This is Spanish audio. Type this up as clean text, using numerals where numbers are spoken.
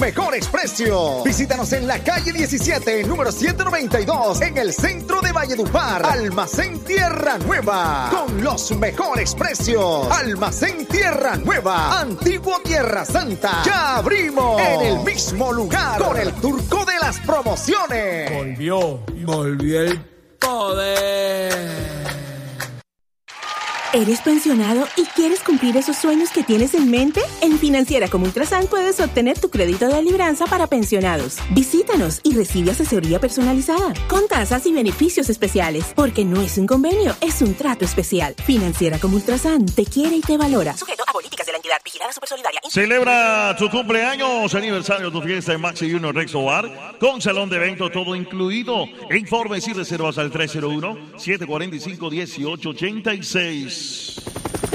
Mejores precios. Visítanos en la calle 17, número 192, en el centro de Valledupar. Almacén Tierra Nueva, con los mejores precios. Almacén Tierra Nueva, Antiguo Tierra Santa. Ya abrimos en el mismo lugar con el turco de las promociones. Volvió el poder. ¿Eres pensionado y quieres cumplir esos sueños que tienes en mente? En Financiera como Ultrasan puedes obtener tu crédito de libranza para pensionados. Visítanos y recibe asesoría personalizada, con tasas y beneficios especiales, porque no es un convenio, es un trato especial. Financiera como Ultrasan te quiere y te valora. Sujeto a políticas de la entidad vigilada Supersolidaria. Celebra tu cumpleaños, aniversario, tu fiesta en Maxi Junior Rexo Bar, con salón de evento todo incluido. Informes y reservas al 301-745-1886.